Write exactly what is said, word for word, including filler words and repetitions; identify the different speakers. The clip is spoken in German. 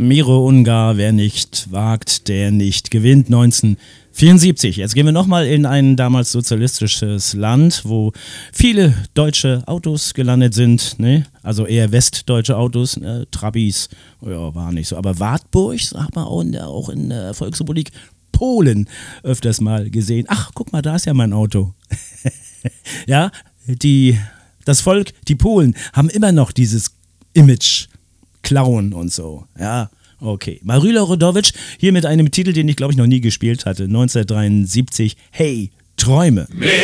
Speaker 1: Miro Ungar, wer nicht wagt, der nicht gewinnt, neunzehnhundertvierundsiebzig. Jetzt gehen wir nochmal in ein damals sozialistisches Land, wo viele deutsche Autos gelandet sind, ne? Also eher westdeutsche Autos, ne? Trabis, ja, war nicht so. Aber Wartburg, hat man auch in der, auch in der Volksrepublik Polen öfters mal gesehen. Ach, guck mal, da ist ja mein Auto. Ja, die, das Volk, die Polen, haben immer noch dieses Image, Klauen und so. Ja, okay. Maryla Rodowitsch, hier mit einem Titel, den ich glaube ich noch nie gespielt hatte, neunzehnhundertdreiundsiebzig, Hey, Träume.